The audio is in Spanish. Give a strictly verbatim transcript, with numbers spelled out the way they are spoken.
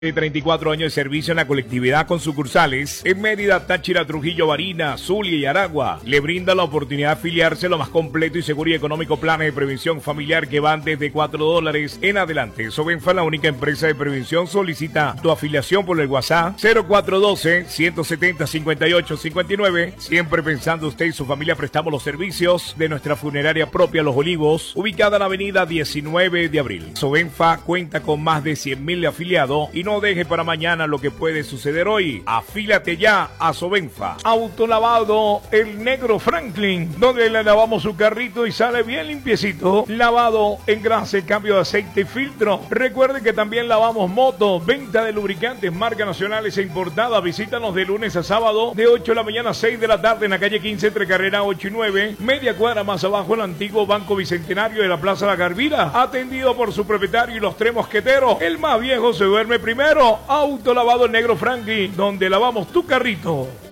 treinta y cuatro años de servicio en la colectividad con sucursales en Mérida, Táchira, Trujillo, Barinas, Zulia y Aragua. Le brinda la oportunidad de afiliarse a lo más completo y seguro y económico planes de prevención familiar que van desde cuatro dólares en adelante. Sobenfa, la única empresa de prevención, solicita tu afiliación por el WhatsApp cero cuatro uno dos, uno siete cero, cinco ocho cinco nueve. Siempre pensando usted y su familia, prestamos los servicios de nuestra funeraria propia Los Olivos, ubicada en la avenida diecinueve de abril. Sobenfa cuenta con más de cien mil afiliados y no No deje para mañana lo que puede suceder hoy. Afílate ya a Sobenfa. Autolavado El Negro Franklin, donde le lavamos su carrito y sale bien limpiecito. Lavado, engrase, cambio de aceite y filtro. Recuerde que también lavamos motos. Venta de lubricantes, marcas nacionales e importadas. Visítanos de lunes a sábado de ocho de la mañana a seis de la tarde en la calle quince entre carrera ocho y nueve. Media cuadra más abajo el antiguo Banco Bicentenario de la Plaza La Garvira. Atendido por su propietario y los tres mosqueteros. El más viejo se duerme primero. Autolavado El Negro Franklin, donde lavamos tu carrito.